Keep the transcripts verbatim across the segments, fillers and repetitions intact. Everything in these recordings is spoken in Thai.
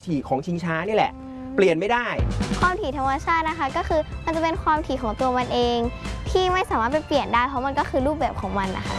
ถี่ของชิงช้านี่แหละเปลี่ยนไม่ได้ความถี่ธรรมชาตินะคะก็คือมันจะเป็นความถี่ของตัวมันเองที่ไม่สามารถไปเปลี่ยนได้เพราะมันก็คือรูปแบบของมันนะคะ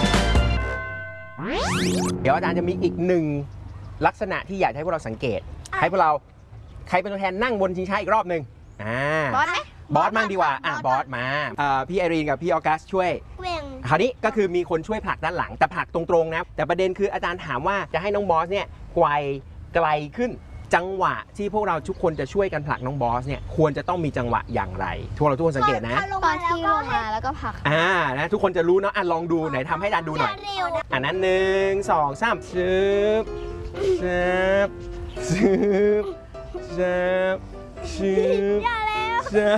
เดี๋ยวอาจารย์จะมีอีกหนึ่งลักษณะที่อยากให้พวกเราสังเกตให้พวกเราใครเป็นตัวแทนนั่งบนชิงช้าอีกรอบหนึ่งอ่าบอสไหมบอสมั่งดีกว่าอ่ะบอสมาพี่ไอรีนกับพี่ออกัสช่วยคราวนี้ก็คือมีคนช่วยผลักด้านหลังแต่ผลักตรงๆนะแต่ประเด็นคืออาจารย์ถามว่าจะให้น้องบอสเนี่ยไกวไกลขึ้นจังหวะที่พวกเราทุกคนจะช่วยกันผลักน้องบอสเนี่ยควรจะต้องมีจังหวะอย่างไรทุกเราทุกคนสังเกตนะตอนที่ลงมาแล้วก็ผลักอ่านะทุกคนจะรู้เนาะอ่ะลองดูไหนทำให้อาจารย์ดูหน่อยอันนั้นหนึ่งสองสามชึบชึบชึบชึบชึบชึบ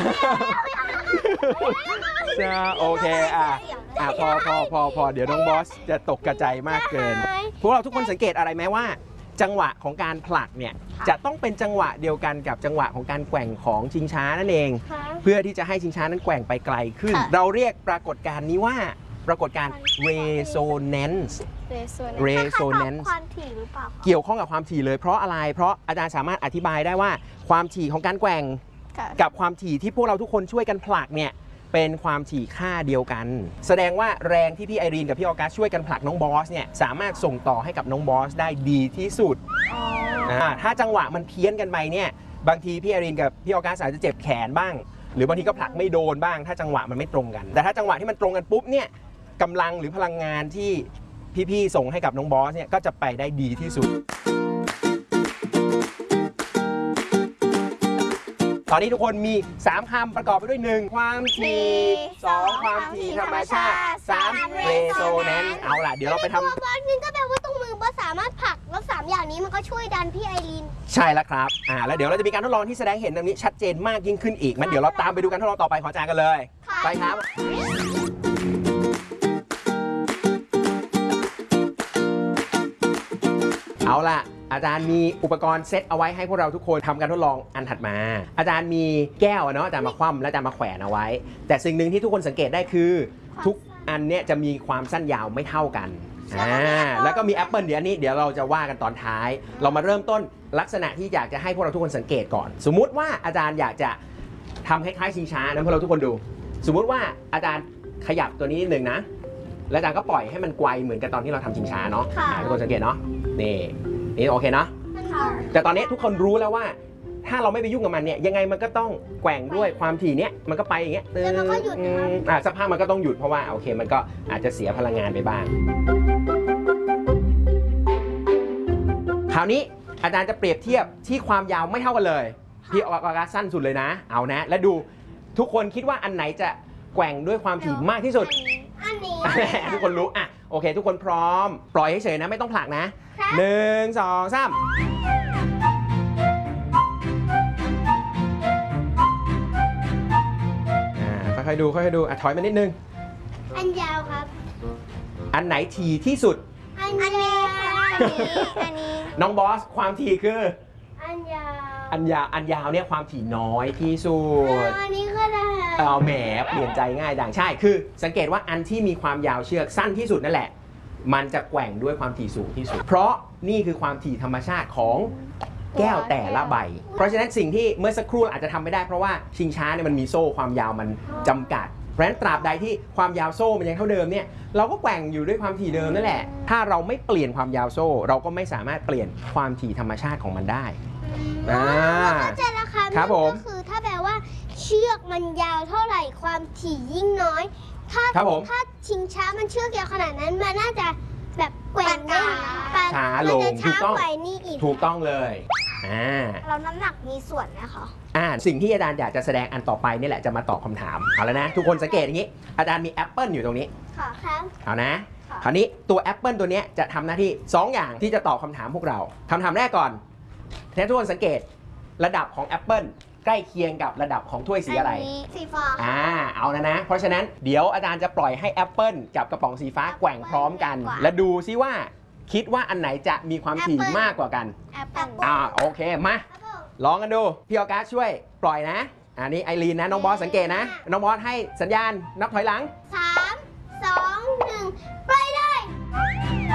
ชึบโอเคอ่ะอ่ะพอพอพอพอเดี๋ยวน้องบอสจะตกกระจายมากเกินพวกเราทุกคนสังเกตอะไรไหมว่าจังหวะของการผลักเนี่ยจะต้องเป็นจังหวะเดียวกันกับจังหวะของการแกว่งของชิงช้านั่นเองเพื่อที่จะให้ชิงช้านั้นแกว่งไปไกลขึ้นเราเรียกปรากฏการณ์นี้ว่าปรากฏการณ์ resonance resonance ความถี่หรือเปล่าเกี่ยวข้องกับความถี่เลยเพราะอะไรเพราะอาจารย์สามารถอธิบายได้ว่าความถี่ของการแกว่งกับความถี่ที่พวกเราทุกคนช่วยกันผลักเนี่ยเป็นความถี่ค่าเดียวกันแสดงว่าแรงที่พี่ไอรีนกับพี่ออกัสช่วยกันผลักน้องบอสเนี่ยสามารถส่งต่อให้กับน้องบอสได้ดีที่สุดถ้าจังหวะมันเพี้ยนกันไปเนี่ยบางทีพี่ไอรีนกับพี่ออกัสอาจจะเจ็บแขนบ้างหรือบางทีก็ผลักไม่โดนบ้างถ้าจังหวะมันไม่ตรงกันแต่ถ้าจังหวะที่มันตรงกันปุ๊บเนี่ยกำลังหรือพลังงานที่พี่ๆส่งให้กับน้องบอสเนี่ยก็จะไปได้ดีที่สุดตอนนี้ทุกคนมีสามคำประกอบไปด้วยหนึ่งความถี่สองความถี่ธรรมชาติสาม resonance เอาล่ะเดี๋ยวเราไปทำบอสนึงก็แปลว่าตรงมือบอสสามารถผลักแล้วสามอย่างนี้มันก็ช่วยดันพี่ไอรีนใช่แล้วครับอ่าแล้วเดี๋ยวเราจะมีการทดลองที่แสดงเห็นตรงนี้ชัดเจนมากยิ่งขึ้นอีกมันเดี๋ยวเราตามไปดูการทดลองต่อไปขออาจารย์กันเลยไปครับเอาล่ะอาจารย์มีอุปกรณ์เซตเอาไว้ให้พวกเราทุกคนทำการทดลองอันถัดมาอาจารย์มีแก้วเนาะอาจารย์มาคว่ำแล้วอาจารย์มาแขวนเอาไว้แต่สิ่งหนึ่งที่ทุกคนสังเกตได้คือทุกอันเนี้ยจะมีความสั้นยาวไม่เท่ากันอ่าแล้วก็มีแอปเปิลเดี๋ยวนี้เดี๋ยวเราจะว่ากันตอนท้ายเรามาเริ่มต้นลักษณะที่อยากจะให้พวกเราทุกคนสังเกตก่อนสมมุติว่าอาจารย์อยากจะทำคล้ายๆชิงช้านะพวกเราทุกคนดูสมมุติว่าอาจารย์ขยับตัวนี้นิดนึงนะแล้วอาจารย์ก็ปล่อยให้มันไกวเหมือนกับตอนที่เราทำชิงช้าเนาะทุกคนสังเกตเนาะนี่นี่โอเคเนาะแต่ตอนนี้ทุกคนรู้แล้วว่าถ้าเราไม่ไปยุ่งกับมันเนี่ยยังไงมันก็ต้องแกว่งด้วยความถี่เนี้ยมันก็ไปอย่างเงี้ยแล้วมันก็หยุดอ่าสักพักมันก็ต้องหยุดเพราะว่าโอเคมันก็อาจจะเสียพลังงานไปบ้างคราวนี้อาจารย์จะเปรียบเทียบที่ความยาวไม่เท่ากันเลยพี่ออกาสั้นสุดเลยนะเอานะแล้วดูทุกคนคิดว่าอันไหนจะแกว่งด้วยความถี่มากที่สุดอันนี้ทุกคนรู้อ่ะโอเคทุกคนพร้อมปล่อยเฉยๆนะไม่ต้องผลักนะหนึ่งสองสามค่อยๆดูค่อยๆดูอ่ะถอยมานิดนึงอันยาวครับอันไหนถี่ที่สุดอันนี้อันนี้อันนี้น้องบอสความถี่คืออันยาวอันยาวอันยาวเนี่ยความถี่น้อยที่สุดอันนี้ก็ได้เอาแหมเปลี่ยนใจง่ายดังใช่คือสังเกตว่าอันที่มีความยาวเชือกสั้นที่สุดนั่นแหละมันจะแกว่งด้วยความถี่สูงที่สุดเพราะนี่คือความถี่ธรรมชาติของแก้วแต่ละใบเพราะฉะนั้นสิ่งที่เมื่อสักครู่อาจจะทำไม่ได้เพราะว่าชิงช้าเนี่ยมันมีโซ่ความยาวมันจำกัดเพราะฉะนั้นตราบใดที่ความยาวโซ่มันยังเท่าเดิมเนี่ยเราก็แกว่งอยู่ด้วยความถี่เดิมนั่นแหละถ้าเราไม่เปลี่ยนความยาวโซ่เราก็ไม่สามารถเปลี่ยนความถี่ธรรมชาติของมันได้อ่าเข้าใจแล้วค่ะครับผมก็คือถ้าแปลว่าเชือกมันยาวเท่าไหร่ความถี่ยิ่งน้อยถ้าถ้าชิงช้ามันเชือกยาวขนาดนั้นมันน่าจะแบบแกว่งได้ช้าลงถูกต้องถูกต้องเลยอ่าเราน้ำหนักมีส่วนไหมคะอ่าสิ่งที่อาจารย์อยากจะแสดงอันต่อไปนี่แหละจะมาตอบคำถามเอาแล้วนะทุกคนสังเกตอย่างนี้อาจารย์มีแอปเปิลอยู่ตรงนี้ค่ะครับเอานะคราวนี้ตัวแอปเปิลตัวนี้จะทำหน้าที่สองอย่างที่จะตอบคำถามพวกเราคำถามแรกก่อนทุกคนสังเกตระดับของแอปเปิลใกล้เคียงกับระดับของถ้วยสีอะไรสีฟ้าอ่าเอานะนะเพราะฉะนั้นเดี๋ยวอาจารย์จะปล่อยให้แอปเปิลกับกระป๋องสีฟ้าแกว่งพร้อมกันและดูซิว่าคิดว่าอันไหนจะมีความถี่มากกว่ากันอ่าโอเคมาลองกันดูพี่ออกัสช่วยปล่อยนะอันนี้ไอรีนนะน้องบอสสังเกตนะน้องบอสให้สัญญาณนับถอยหลังสาม สอง หนึ่งไป